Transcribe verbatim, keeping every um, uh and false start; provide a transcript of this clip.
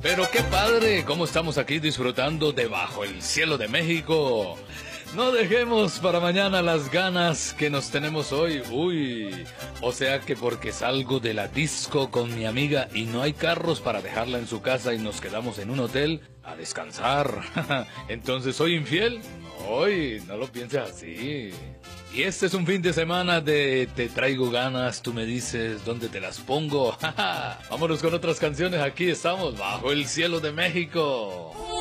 Pero qué padre, cómo estamos aquí disfrutando de Bajo el Cielo de México. No dejemos para mañana las ganas que nos tenemos hoy. Uy, o sea que porque salgo de la disco con mi amiga y no hay carros para dejarla en su casa y nos quedamos en un hotel a descansar. Entonces, ¿soy infiel? Hoy, no lo pienses así. Y este es un fin de semana de te traigo ganas, tú me dices dónde te las pongo. Vámonos con otras canciones, aquí estamos, Bajo el Cielo de México.